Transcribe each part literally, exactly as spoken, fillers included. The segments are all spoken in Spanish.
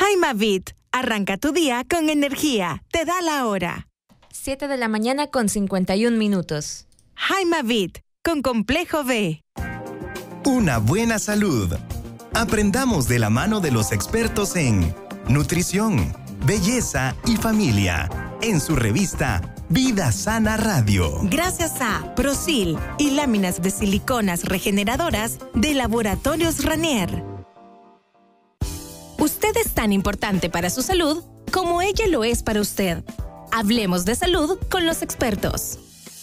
Jaimavit, arranca tu día con energía. Te da la hora. siete de la mañana con cincuenta y un minutos. Jaimavit, con Complejo B. Una buena salud. Aprendamos de la mano de los expertos en nutrición, belleza y familia, en su revista Vida Sana Radio. Gracias a Prosil y láminas de siliconas regeneradoras de Laboratorios Ranier. Usted es tan importante para su salud como ella lo es para usted. Hablemos de salud con los expertos.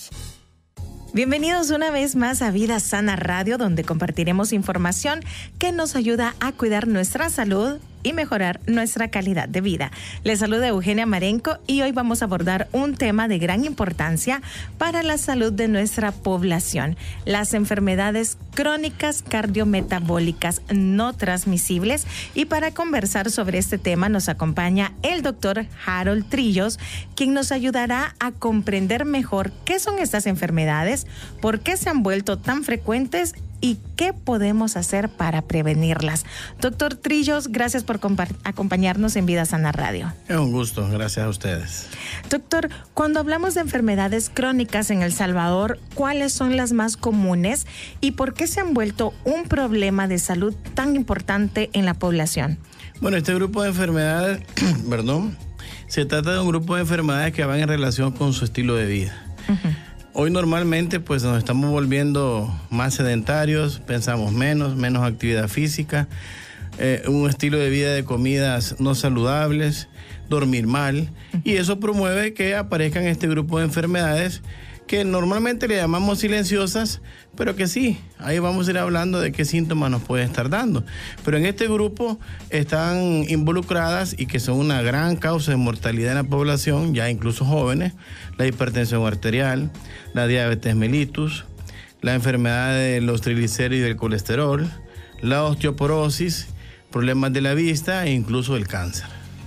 Bienvenidos una vez más a Vida Sana Radio, donde compartiremos información que nos ayuda a cuidar nuestra salud y mejorar nuestra calidad de vida. Les saluda Eugenia Marenco y hoy vamos a abordar un tema de gran importancia para la salud de nuestra población: las enfermedades crónicas cardiometabólicas no transmisibles. Y para conversar sobre este tema nos acompaña el doctor Harold Trillos, quien nos ayudará a comprender mejor qué son estas enfermedades, por qué se han vuelto tan frecuentes y qué podemos hacer para prevenirlas. Doctor Trillos, gracias por compa- acompañarnos en Vida Sana Radio. Es un gusto, gracias a ustedes. Doctor, cuando hablamos de enfermedades crónicas en El Salvador, ¿cuáles son las más comunes y por qué se han vuelto un problema de salud tan importante en la población? Bueno, este grupo de enfermedades, perdón, se trata de un grupo de enfermedades que van en relación con su estilo de vida. Uh-huh. Hoy normalmente pues nos estamos volviendo más sedentarios, pensamos menos, menos actividad física, eh, un estilo de vida de comidas no saludables, dormir mal, y eso promueve que aparezcan este grupo de enfermedades que normalmente le llamamos silenciosas, pero que sí, ahí vamos a ir hablando de qué síntomas nos pueden estar dando. Pero en este grupo están involucradas y que son una gran causa de mortalidad en la población, ya incluso jóvenes: la hipertensión arterial, la diabetes mellitus, la enfermedad de los triglicéridos y del colesterol, la osteoporosis, problemas de la vista e incluso el cáncer.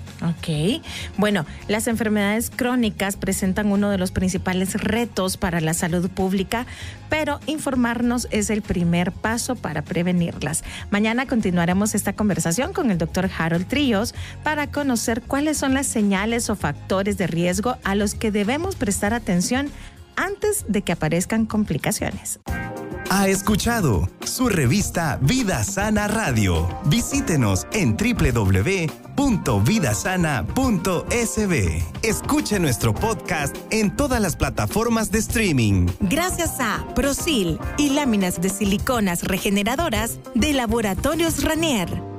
Ok, bueno, las enfermedades crónicas presentan uno de los principales retos para la salud pública, pero informarnos es el primer paso para prevenirlas. Mañana continuaremos esta conversación con el doctor Harold Trillos para conocer cuáles son las señales o factores de riesgo a los que debemos prestar atención antes de que aparezcan complicaciones. Ha escuchado su revista Vida Sana Radio. Visítenos en doble u doble u doble u punto vida sana punto s b. Escuche nuestro podcast en todas las plataformas de streaming. Gracias a Prosil y láminas de siliconas regeneradoras de Laboratorios Ranier.